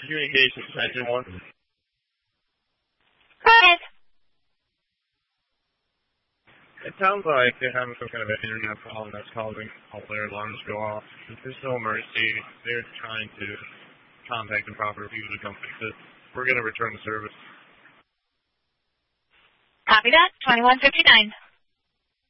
Communications, Engine 1. Hi. It sounds like they're having some kind of an internet problem that's causing all their alarms to go off. If there's no emergency, they're trying to contact the proper people to come fix it. We're going to return the service. Copy that. 2159.